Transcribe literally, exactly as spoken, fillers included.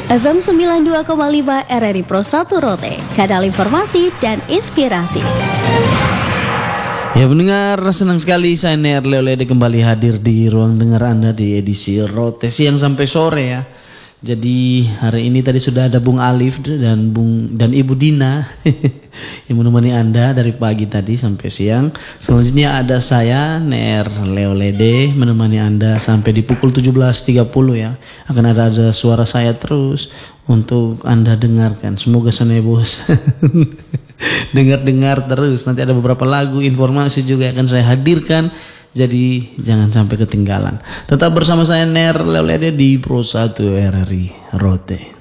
F M sembilan puluh dua koma lima R R I Pro satu Rote, kanal informasi dan inspirasi. Ya pendengar, senang sekali saya Ner Leolede kembali hadir di ruang dengar Anda di edisi Rote siang sampai sore ya. Jadi hari ini tadi sudah ada Bung Alif dan Bung dan Ibu Dina yang menemani Anda dari pagi tadi sampai siang. Selanjutnya ada saya Ner Leolede menemani Anda sampai di pukul tujuh belas tiga puluh ya. Akan ada, ada suara saya terus untuk Anda dengarkan. Semoga sana bos. Dengar-dengar terus. Nanti ada beberapa lagu, informasi juga yang akan saya hadirkan. Jadi jangan sampai ketinggalan. Tetap bersama saya Ner Leolede di Pro satu R R I Rote.